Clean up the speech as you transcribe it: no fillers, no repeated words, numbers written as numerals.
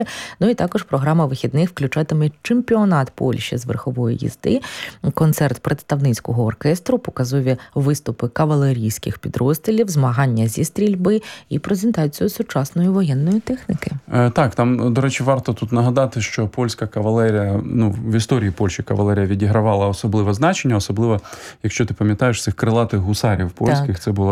Ну і також програма вихідних включатиме чемпіонат Польщі з верхової їзди, концерт представницького оркестру, показові виступи кавалерійських підрозділів, змагання зі стрільби і презентацію сучасної воєнної техніки. Так, там, до речі, варто тут нагадати, що польська кавалерія, в історії Польщі кавалерія відігравала особливе значення, особливо, якщо ти пам'ятаєш, цих крилатих гусарів польських, це була